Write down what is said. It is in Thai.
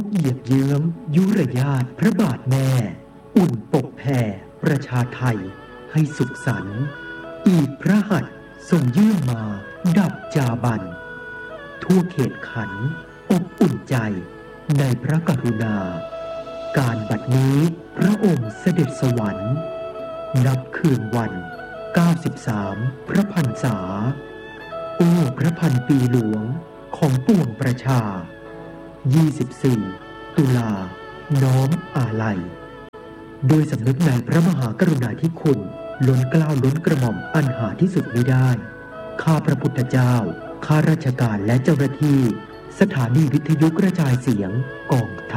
เหยียบเยื้องยุรญาติพระบาทแม่อุ่นปกแผ่ประชาไทยให้สุขสันต์อีกพระหัตถ์ทรงยื่นมาดับจาบันทั่วเขตขันอบอุ่นใจในพระกรุณาการบัดนี้พระองค์เสด็จสวรรค์นับคืนวัน93พระพรรษาโอ้พระพันปีหลวงของปวงประชา24ตุลาน้อมอาลัยโดยสำนึกในพระมหากรุณาธิคุณล้นเกล้าล้นกระหม่อมอันหาที่สุดมิได้ข้าพระพุทธเจ้าข้าราชการและเจ้าหน้าที่สถานีวิทยุกระจายเสียงกองทัพ